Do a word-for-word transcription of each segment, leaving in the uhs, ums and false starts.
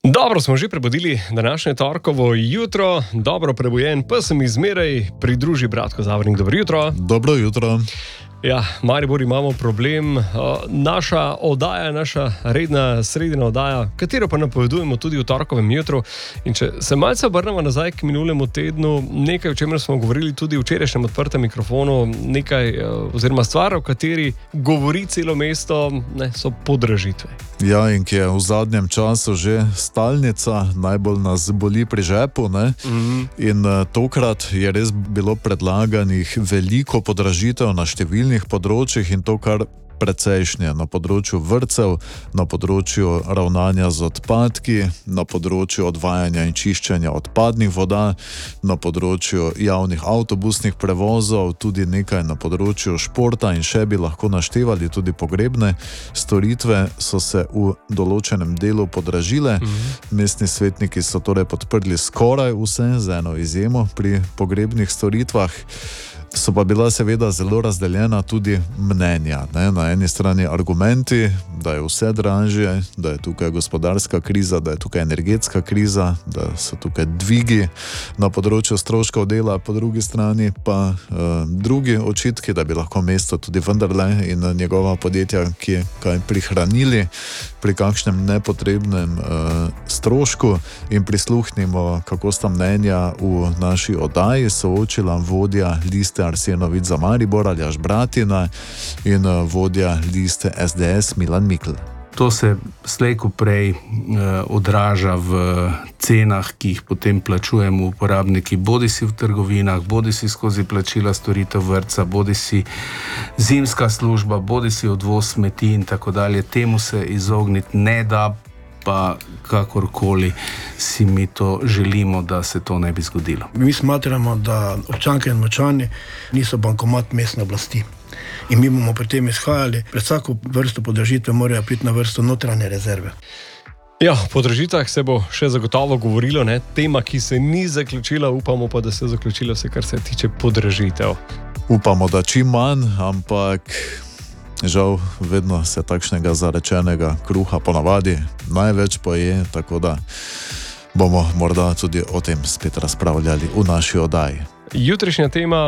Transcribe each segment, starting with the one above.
Dobro smo že prebudili današnje torkovo jutro, dobro prebujen, pa se mi zmeraj pridruži Bratko Zavornik. Dobro jutro. Dobro jutro. Ja, Maribor imamo problem. Naša oddaja, naša redna sredina oddaja, katero pa napovedujemo tudi v torkovem jutru. In če se malce obrnemo nazaj k minulemu tednu, nekaj, o čemer smo govorili tudi v včerajšnjem odprtem mikrofonu, nekaj oziroma stvar, o kateri govori celo mesto, ne, so podražitve. Ja, in ki je v zadnjem času že stalnica, najbolj nas boli pri žepu, ne? Mm-hmm. In uh, tokrat je res bilo predlaganih veliko podražitev na številnih področjih in to kar precejšnje na področju vrtcev, na področju ravnanja z odpadki, na področju odvajanja in čiščenja odpadnih voda, na področju javnih avtobusnih prevozov, tudi nekaj na področju športa in še bi lahko naštevali, tudi pogrebne storitve so se v določenem delu podražile. Mm-hmm. Mestni svetniki so torej podprli skoraj vse z eno izjemo pri pogrebnih storitvah. So pa bila seveda zelo razdeljena tudi mnenja. Ne? Na eni strani argumenti, da je vse dražje, da je tukaj gospodarska kriza, da je tukaj energetska kriza, da so tukaj dvigi na področju stroškov dela, po drugi strani pa uh, drugi očitki, da bi lahko mesto tudi vendarle in njegova podjetja, ki je kaj prihranili pri kakšnem nepotrebnem uh, strošku, in prisluhnimo, kako sta mnenja v naši oddaji soočila vodja liste Arsenovič za Maribor Aljaž Bratina in vodja liste es de es Milan Mikl. To se slej ko prej eh, odraža v cenah, ki jih potem plačujemo uporabniki, bodi si v trgovinah, bodi si skozi plačila storitev vrtca, bodi si zimska služba, bodi si odvoz smeti in tako dalje. Temu se izogniti ne da, pa kakorkoli si mi to želimo, da se to ne bi zgodilo. Mi smatramo, da občanke in občani niso bankomat mestne oblasti. In mi bomo pri tem izhajali, pred vsako vrsto podražitve morajo priti na vrsto notranje rezerve. Ja, o podražitvah se bo še zagotovo govorilo, ne? Tema, ki se ni zaključila, upamo pa, da se je zaključila vse, kar se tiče podražitev. Upamo, da čim manj, ampak žal vedno se takšnega zarečenega kruha ponavadi največ poje, tako da bomo morda tudi o tem spet razpravljali v naši oddaji. Jutrišnja tema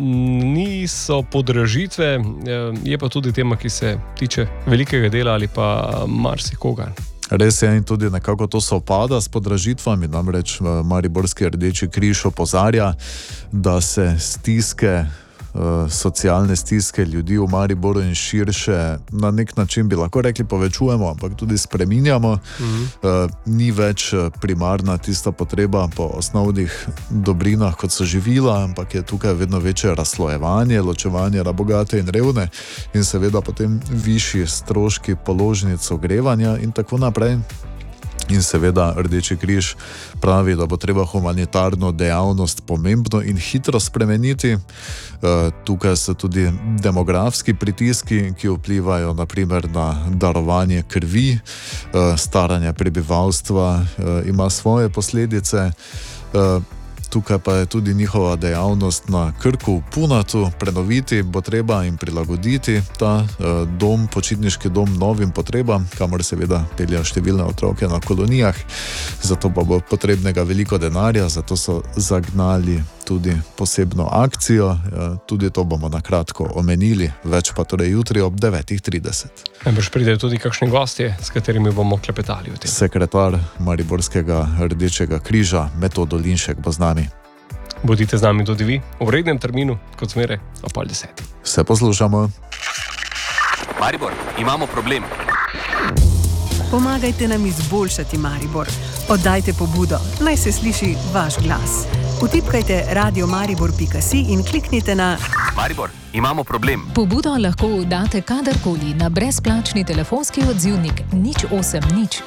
niso podražitve, je pa tudi tema, ki se tiče velikega dela ali pa marsikoga. Res je, in tudi nekako to sovpada s podražitvami, namreč Mariborski Rdeči križ opozarja, da se stiske socialne stiske ljudi v Mariboru in širše na nek način bi lahko rekli povečujemo, ampak tudi spreminjamo. Mm-hmm. Uh, ni več primarna tista potreba po osnovnih dobrinah, kot so živila, ampak je tukaj vedno večje razslojevanje, ločevanje na bogate in revne in seveda potem višji stroški položnic ogrevanja in tako naprej. In seveda Rdeči križ pravi, da bo treba humanitarno dejavnost pomembno in hitro spremeniti. E, tukaj so tudi demografski pritiski, ki vplivajo naprimer na darovanje krvi, e, staranje prebivalstva e, ima svoje posledice. E, Tukaj pa je tudi njihova dejavnost na Krku v Punatu. Prenoviti bo treba in prilagoditi ta eh, dom, počitniški dom novim potrebam, kamor seveda peljajo številne otroke na kolonijah. Zato pa bo potrebnega veliko denarja, zato so zagnali tudi posebno akcijo. Eh, tudi to bomo na kratko omenili, več pa torej jutri ob devetih trideset. Najbrž pridejo tudi kakšni gostje, s katerimi bomo klepetali o tem. Sekretar Mariborskega Rdečega križa Metod Dolinšek bo z nami. Bodite z nami tudi vi v rednem terminu, kot zmeraj, o pol deset. Se poslušamo. Maribor, imamo problem. Pomagajte nam izboljšati Maribor. Oddajte pobudo, naj se sliši vaš glas. Vtipkajte radiomaribor pika si in kliknite na Maribor, imamo problem. Pobudo lahko date kadarkoli na brezplačni telefonski odzivnik nič osem nič